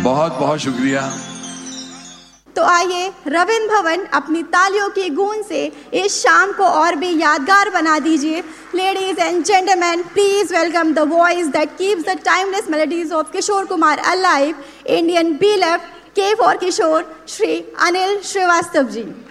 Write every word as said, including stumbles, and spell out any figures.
बहुत बहुत शुक्रिया। तो आइए रविंद्र भवन अपनी तालियों की गूंज से इस शाम को और भी यादगार बना दीजिए। Ladies and gentleman, please welcome the voice that keeps the timeless melodies of Kishore Kumar alive, Indian be left, के फॉर किशोर, श्री अनिल श्रीवास्तव जी।